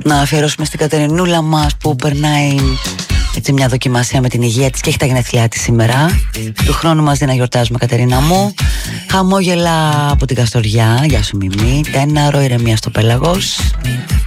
Να αφιερώσουμε στην Κατερινούλα μας που περνάει έτσι μια δοκιμασία με την υγεία της και έχει τα γενέθλιά της σήμερα. Του χρόνου μας δει να γιορτάζουμε, Κατερίνα μου. Χαμόγελα από την Καστοριά. Γεια σου Μιμή. Τέναρο, ηρεμία στο πέλαγος.